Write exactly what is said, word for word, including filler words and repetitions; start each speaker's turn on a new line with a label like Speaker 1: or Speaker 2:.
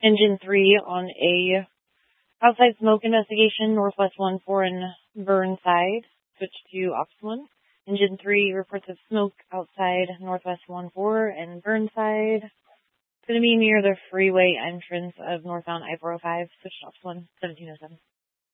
Speaker 1: Engine three on a outside smoke investigation, Northwest one four in Burnside. Switch to Ops one. Engine three reports of smoke outside Northwest one four in Burnside. It's going to be near the freeway entrance of northbound I four oh five. Switch to Ops one, seventeen oh seven.